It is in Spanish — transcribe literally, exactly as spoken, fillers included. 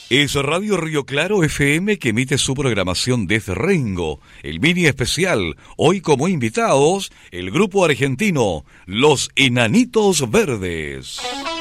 Es Radio Río Claro F M que emite su programación desde Rengo, el mini especial. Hoy como invitados, el grupo argentino Los Enanitos Verdes.